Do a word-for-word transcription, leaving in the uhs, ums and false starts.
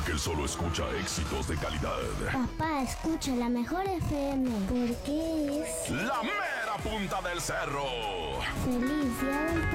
porque él solo escucha éxitos de calidad. Papá, escucha la mejor F M, porque es... ¡La mera punta del cerro! ¡Feliz Día del Padre!